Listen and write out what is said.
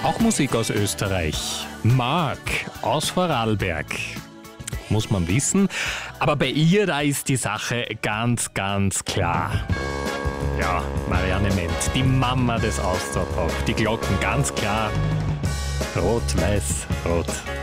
Auch Musik aus Österreich. Mark aus Vorarlberg. Muss man wissen. Aber bei ihr, da ist die Sache ganz, ganz klar. Ja, Marianne Ment, die Mama des Austropop. Die Glocken, ganz klar. Rot, weiß, rot.